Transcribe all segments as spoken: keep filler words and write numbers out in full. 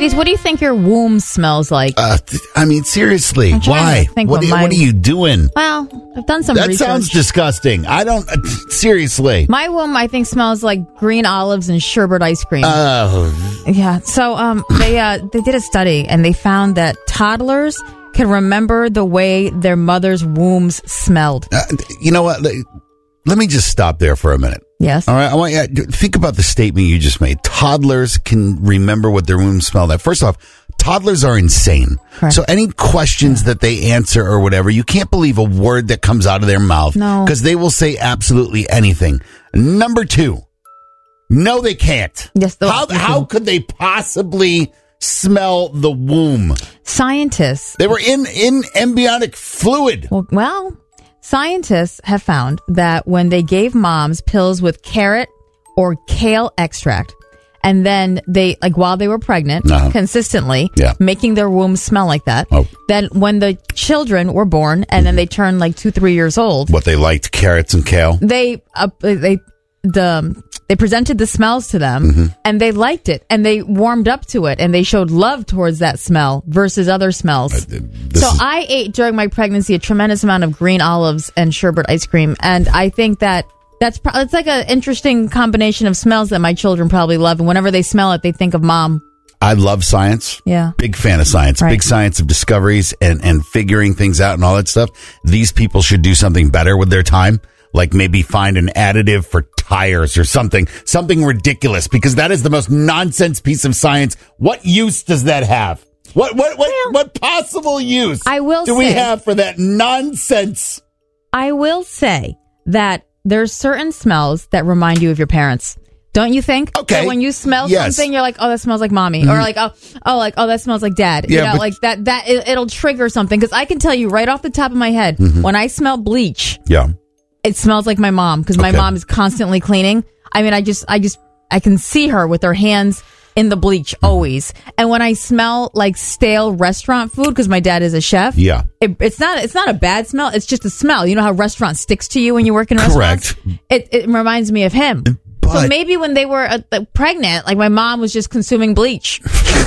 Ladies, what do you think your womb smells like? Uh, th- I mean, seriously, why? Think what, what, my, what are you doing? Well, I've done some that research. That sounds disgusting. I don't, uh, seriously. My womb, I think, smells like green olives and sherbet ice cream. Oh. Yeah, so um, they uh, they did a study, and they found that toddlers can remember the way their mother's wombs smelled. Uh, you know what? Let me just stop there for a minute. Yes. All right. I want you to think about the statement you just made. Toddlers can remember what their wombs smell like. First off, toddlers are insane. Correct. So any questions that they answer or whatever, you can't believe a word that comes out of their mouth. No. Because they will say absolutely anything. Number two, no, they can't. Yes. How, how could they possibly smell the womb? Scientists. They were in, in embryonic fluid. Well, well Scientists have found that when they gave moms pills with carrot or kale extract, and then they, like while they were pregnant, uh-huh. consistently yeah. making their wombs smell like that, oh. then when the children were born and mm-hmm. then they turned like two, three years old. What, they liked carrots and kale? They, uh, they, the, they presented the smells to them mm-hmm. and they liked it and they warmed up to it and they showed love towards that smell versus other smells. Uh, so is- I ate during my pregnancy a tremendous amount of green olives and sherbet ice cream, and I think that that's pro- it's like an interesting combination of smells that my children probably love, and whenever they smell it, they think of mom. I love science. Yeah. Big fan of science. Right. Big science of discoveries and, and figuring things out and all that stuff. These people should do something better with their time. Like maybe find an additive for tires or something. Something ridiculous, because that is the most nonsense piece of science. What use does that have? What what what, well, what possible use I will do say, we have for that nonsense? I will say that there's certain smells that remind you of your parents. Don't you think? Okay. So when you smell yes. something, you're like, oh, that smells like mommy. Mm-hmm. Or like, oh, oh, like, oh, that smells like dad. Yeah, you know, but- like that, that, it, it'll trigger something. Because I can tell you right off the top of my head, mm-hmm. when I smell bleach, yeah, it smells like my mom, because my okay. mom is constantly cleaning. I mean, I just, I just, I can see her with her hands in the bleach always. And when I smell like stale restaurant food, because my dad is a chef, yeah, it, it's not, it's not a bad smell. It's just a smell. You know how restaurant sticks to you when you work in restaurants? Correct. It, it reminds me of him. But, so maybe when they were uh, pregnant, like my mom was just consuming bleach.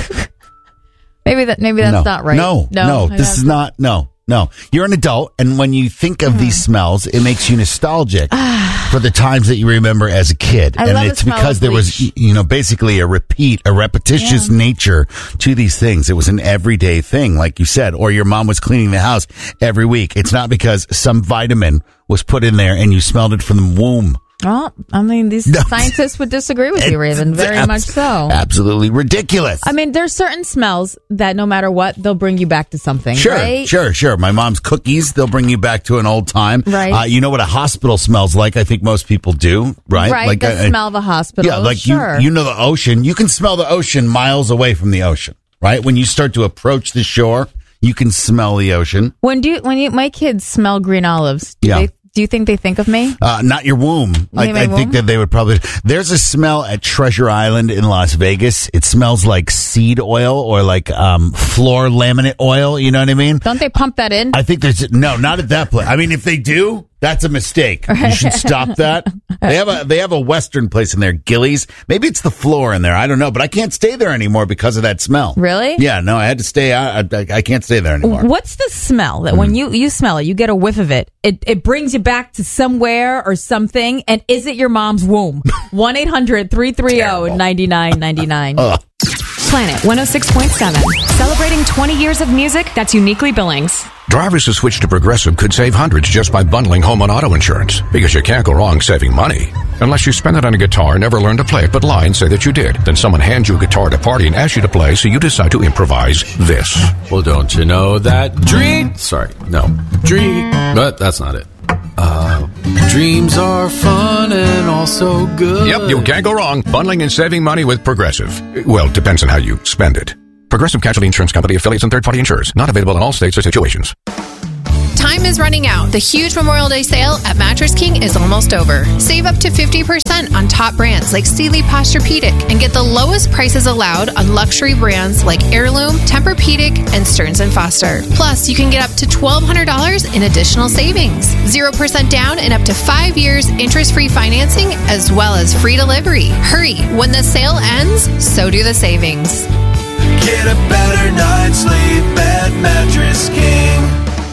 maybe that, maybe that's no, not right. No, no, no this is not, no. No, you're an adult, and when you think of mm. these smells, it makes you nostalgic for the times that you remember as a kid. I and love it's the smell because of there was, you know, basically a repeat, a repetitious yeah. nature to these things. It was an everyday thing, like you said, or your mom was cleaning the house every week. It's not because some vitamin was put in there and you smelled it from the womb. Well, I mean, these no. scientists would disagree with you, Raven. Very abs- much so. Absolutely ridiculous. I mean, there's certain smells that no matter what, they'll bring you back to something, sure, right? Sure, sure. My mom's cookies, they'll bring you back to an old time. Right. Uh, you know what a hospital smells like? I think most people do, right? Right, like the a, smell of a hospital. Yeah, like sure. you, you know the ocean. You can smell the ocean miles away from the ocean, right? When you start to approach the shore, you can smell the ocean. When do you, when you, my kids smell green olives, do yeah. they Do you think they think of me? Uh, not your womb. I, I womb? think that they would probably. There's a smell at Treasure Island in Las Vegas. It smells like seed oil or like um, floor laminate oil. You know what I mean? Don't they pump that in? I think there's no, not at that place. I mean, if they do, that's a mistake. You should stop that. They have a they have a Western place in there, Gillies. Maybe it's the floor in there. I don't know, but I can't stay there anymore because of that smell. Really? Yeah. No, I had to stay. I I, I can't stay there anymore. What's the smell that mm. when you you smell it, you get a whiff of it, it it brings you back to somewhere or something? And is it your mom's womb? one eight hundred three three zero nine nine nine nine. Planet one oh six point seven. Celebrating twenty years of music that's uniquely Billings. Drivers who switch to Progressive could save hundreds just by bundling home and auto insurance, because you can't go wrong saving money. Unless you spend it on a guitar, never learn to play it, but lie and say that you did. Then someone hands you a guitar at a party and asks you to play, so you decide to improvise this. Well, don't you know that dream... Sorry, no. Dream... But that's not it. Uh, dreams are fun and also good. Yep, you can't go wrong. Bundling and saving money with Progressive. Well, it depends on how you spend it. Progressive Casualty Insurance Company, affiliates, and third-party insurers. Not available in all states or situations. Time is running out. The huge Memorial Day sale at Mattress King is almost over. Save up to fifty percent on top brands like Sealy Posturepedic and get the lowest prices allowed on luxury brands like Heirloom, Tempur-Pedic, and Stearns and Foster. Plus, you can get up to twelve hundred dollars in additional savings. zero percent down and up to five years interest-free financing, as well as free delivery. Hurry. When the sale ends, so do the savings. Get a better night's sleep at Mattress King.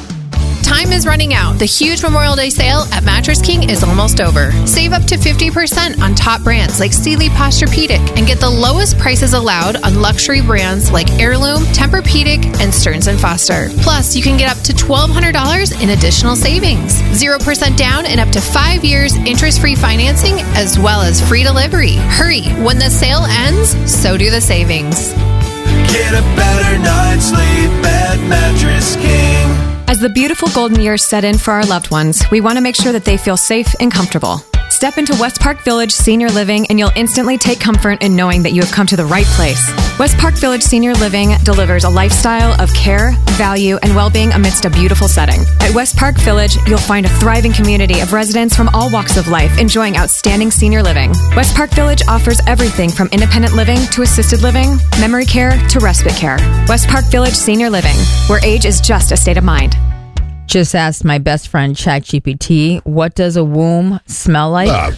Time is running out. The huge Memorial Day sale at Mattress King is almost over. Save up to fifty percent on top brands like Sealy Posturepedic and get the lowest prices allowed on luxury brands like Heirloom, Tempur-Pedic, and Stearns and Foster. Plus, you can get up to twelve hundred dollars in additional savings. zero percent down and up to five years interest-free financing as well as free delivery. Hurry. When the sale ends, so do the savings. Get a better night's sleep at Mattress King. As the beautiful golden years set in for our loved ones, we want to make sure that they feel safe and comfortable. Step into West Park Village Senior Living and you'll instantly take comfort in knowing that you have come to the right place. West Park Village Senior Living delivers a lifestyle of care, value, and well-being amidst a beautiful setting. At West Park Village, you'll find a thriving community of residents from all walks of life enjoying outstanding senior living. West Park Village offers everything from independent living to assisted living, memory care to respite care. West Park Village Senior Living, where age is just a state of mind. Just asked my best friend ChatGPT, what does a womb smell like? Uh.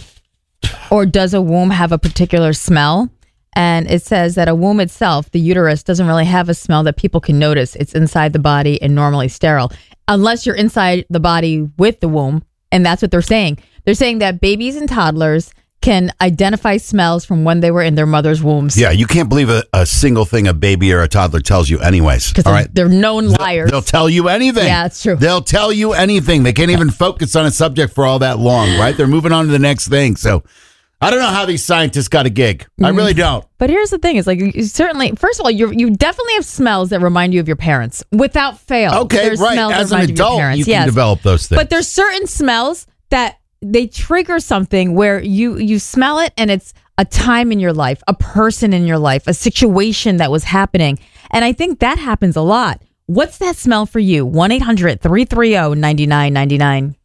Or does a womb have a particular smell? And it says that a womb itself, the uterus, doesn't really have a smell that people can notice. It's inside the body and normally sterile. Unless you're inside the body with the womb. And that's what they're saying. They're saying that babies and toddlers can identify smells from when they were in their mother's wombs. Yeah, you can't believe a, a single thing a baby or a toddler tells you anyways. Because all they're, right? they're known liars. They'll, they'll tell you anything. Yeah, it's true. They'll tell you anything. They can't even focus on a subject for all that long, right? They're moving on to the next thing. So I don't know how these scientists got a gig. Mm-hmm. I really don't. But here's the thing. It's like, you certainly, first of all, you you definitely have smells that remind you of your parents. Without fail. Okay, there's right. Smells As that an remind adult, you, of your parents. you can yes. develop those things. But there's certain smells that they trigger something where you you smell it and it's a time in your life, a person in your life, a situation that was happening. And I think that happens a lot. What's that smell for you? one eight hundred three three zero nine nine nine nine